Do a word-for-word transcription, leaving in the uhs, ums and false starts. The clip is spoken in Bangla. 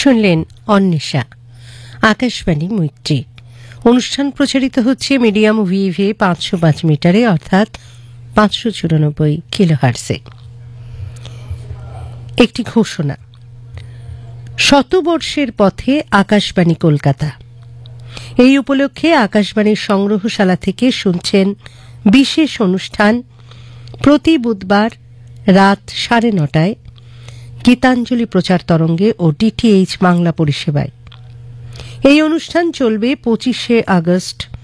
শুনলেন অন্বেষা, আকাশবাণী মৈত্রী। অনুষ্ঠান প্রচারিত হচ্ছে মিডিয়াম ওয়েভে পাঁচশো পাঁচ মিটারে অর্থাৎ পাঁচশো চুরানব্বই কিলোহার্টজে। একটি ঘোষণা। শতবর্ষের পথে আকাশবাণী কলকাতা, এই উপলক্ষে আকাশবাণীর সংগ্রহশালা থেকে শুনছেন বিশেষ অনুষ্ঠান প্রতি বুধবার রাত সাড়ে নটায় গীতাঞ্জলি প্রচার তরঙ্গে ও ডিটিএইচ বাংলা পরিষেবায়। এই অনুষ্ঠান চলবে পঁচিশে আগস্ট